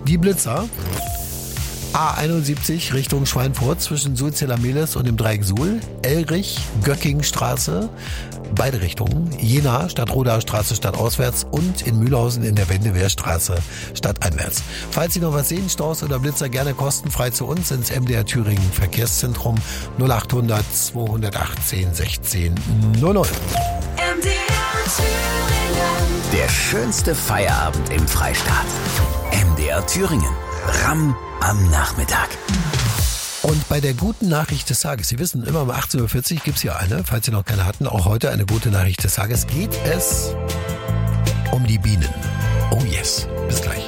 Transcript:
Die Blitzer. A71 Richtung Schweinfurt zwischen Sulzella-Mehlis und dem Dreieck Suhl. Elrich, Göckingstraße, beide Richtungen. Jena, Stadtrodaer Straße stadtauswärts und in Mühlhausen in der Wendewehrstraße stadteinwärts. Falls Sie noch was sehen, Staus oder Blitzer, gerne kostenfrei zu uns ins MDR Thüringen Verkehrszentrum 0800 218 16 00. MDR Thüringen. Der schönste Feierabend im Freistaat. MDR Thüringen. Ramm am Nachmittag. Und bei der guten Nachricht des Tages, Sie wissen, immer um 18.40 Uhr gibt's hier eine, falls Sie noch keine hatten, auch heute eine gute Nachricht des Tages, geht es um die Bienen. Oh yes, bis gleich.